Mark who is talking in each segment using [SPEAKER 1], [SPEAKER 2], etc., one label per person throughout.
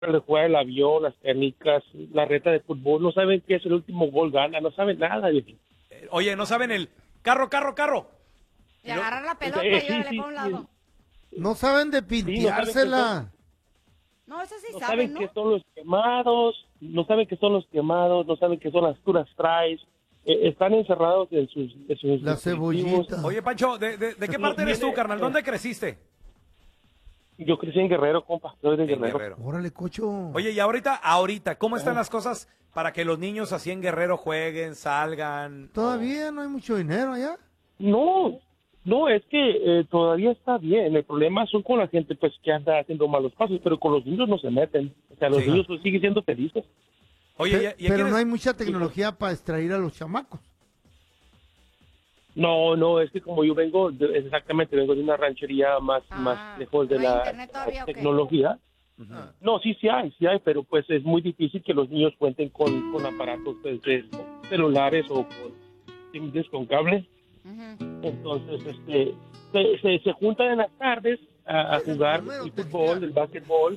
[SPEAKER 1] de jugar el avión, las canicas, la reta de fútbol, no saben qué es el último gol gana, no saben nada, viejo.
[SPEAKER 2] Oye, no saben el carro.
[SPEAKER 3] Y agarrar la pelota y órale
[SPEAKER 1] sí,
[SPEAKER 3] para un lado.
[SPEAKER 4] No saben de
[SPEAKER 1] Sí,
[SPEAKER 4] pinteársela.
[SPEAKER 3] No, eso sí
[SPEAKER 1] no
[SPEAKER 3] saben,
[SPEAKER 1] saben
[SPEAKER 3] ¿no?
[SPEAKER 1] qué son los quemados, no saben qué son los quemados, no saben qué son las curas traes, están encerrados en sus
[SPEAKER 4] La
[SPEAKER 1] dispositivos.
[SPEAKER 4] cebollita.
[SPEAKER 2] Oye, Pancho, ¿de qué parte eres tú, carnal? ¿Dónde creciste?
[SPEAKER 1] Yo crecí en Guerrero, compa, soy de
[SPEAKER 2] En
[SPEAKER 1] Guerrero.
[SPEAKER 2] Guerrero.
[SPEAKER 4] Órale, cocho.
[SPEAKER 2] Oye, y ahorita, ¿cómo están las cosas para que los niños así en Guerrero jueguen, salgan?
[SPEAKER 4] Todavía no hay mucho dinero allá.
[SPEAKER 1] No, es que todavía está bien. El problema son con la gente pues que anda haciendo malos pasos, pero con los niños no se meten. O sea, los
[SPEAKER 2] Sí.
[SPEAKER 1] niños pues, siguen siendo felices.
[SPEAKER 2] Oye, ¿y
[SPEAKER 4] Pero no hay mucha tecnología para extraer a los chamacos.
[SPEAKER 1] No, es que como yo vengo de una ranchería más lejos de
[SPEAKER 3] ¿no hay
[SPEAKER 1] la
[SPEAKER 3] internet todavía o qué?
[SPEAKER 1] tecnología. No, sí hay, pero pues es muy difícil que los niños cuenten con aparatos pues, de celulares o con cable. Entonces, se juntan en las tardes a jugar el fútbol, el básquetbol.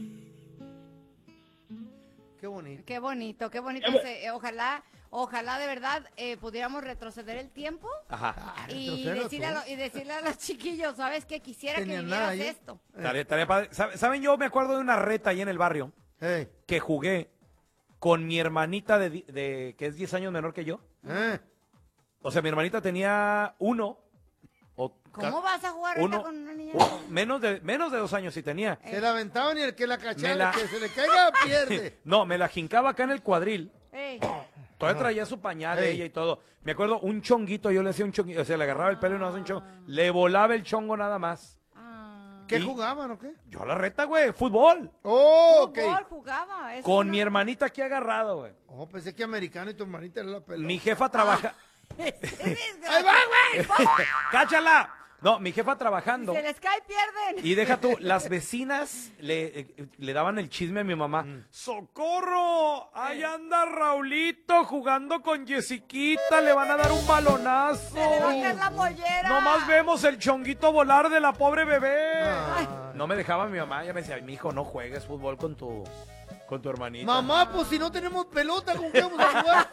[SPEAKER 4] Qué bonito.
[SPEAKER 3] Qué bonito. Ojalá de verdad pudiéramos retroceder el tiempo
[SPEAKER 2] Ajá.
[SPEAKER 3] y
[SPEAKER 4] retrocédelo
[SPEAKER 3] decirle a los chiquillos, ¿sabes qué? Quisiera que
[SPEAKER 4] Tenían nada
[SPEAKER 3] vivieras
[SPEAKER 4] ahí.
[SPEAKER 3] esto.
[SPEAKER 2] Tarea padre. ¿Saben? Yo me acuerdo de una reta ahí en el barrio
[SPEAKER 4] Hey,
[SPEAKER 2] que jugué con mi hermanita que es 10 años menor que yo. O sea, mi hermanita tenía uno.
[SPEAKER 3] ¿Cómo vas a jugar ahorita con una niña?
[SPEAKER 2] Menos de 2 años sí tenía.
[SPEAKER 4] Se la aventaban y el que la cachara,
[SPEAKER 2] Me la-
[SPEAKER 4] que se le caiga, pierde.
[SPEAKER 2] No, me la jincaba acá en el cuadril.
[SPEAKER 3] Ey,
[SPEAKER 2] Todavía traía su pañal
[SPEAKER 4] Ey.
[SPEAKER 2] ella y todo. Me acuerdo, un chonguito, yo le hacía un chonguito, o sea, le agarraba el pelo y no hacía un chongo. Le volaba el chongo nada más.
[SPEAKER 4] ¿Qué
[SPEAKER 2] Y-
[SPEAKER 4] jugaban o qué?
[SPEAKER 2] Yo a la reta, güey, fútbol.
[SPEAKER 4] Oh, ok.
[SPEAKER 3] fútbol jugaba. eso
[SPEAKER 2] Con
[SPEAKER 3] no-
[SPEAKER 2] mi hermanita aquí agarrado, güey.
[SPEAKER 4] Oh, pensé que americano y tu hermanita era la pelota.
[SPEAKER 2] Mi jefa trabaja...
[SPEAKER 4] ¡Ahí va, güey!
[SPEAKER 2] ¡Cáchala! No, mi jefa trabajando.
[SPEAKER 3] Se les cae, pierden.
[SPEAKER 2] Y deja tú, las vecinas le daban el chisme a mi mamá. ¡Socorro! Ahí anda Raulito jugando con Jessiquita, le van a dar un balonazo.
[SPEAKER 3] Se le va a caer la mollera.
[SPEAKER 2] Nomás vemos el chonguito volar de la pobre bebé.
[SPEAKER 4] Ay.
[SPEAKER 2] No me dejaba mi mamá, ella me decía, mi hijo, no juegues fútbol con tu hermanita.
[SPEAKER 4] Mamá, pues si no tenemos pelota, ¿con qué vamos a jugar?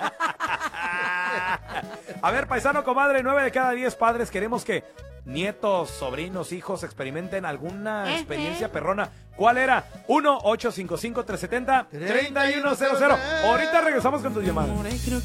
[SPEAKER 2] A ver, paisano, comadre, 9 de cada 10 padres queremos que nietos, sobrinos, hijos experimenten alguna experiencia perrona. ¿Cuál era? 1-855-370-3100. Ahorita regresamos con tus llamadas.